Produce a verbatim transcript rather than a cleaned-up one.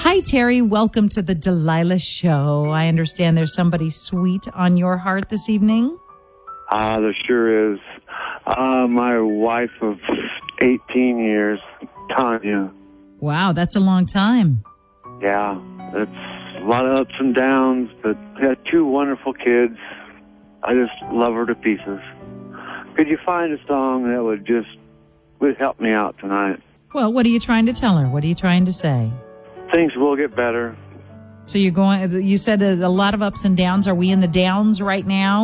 Hi, Terry. Welcome to the Delilah Show. I understand there's somebody sweet on your heart this evening. Ah, uh, there sure is. Uh, my wife of eighteen years, Tanya. Wow, that's a long time. Yeah, it's a lot of ups and downs, but we had two wonderful kids. I just love her to pieces. Could you find a song that would just would help me out tonight? Well, what are you trying to tell her? What are you trying to say? Things will get better. So you're going, you said a, a lot of ups and downs. Are we in the downs right now?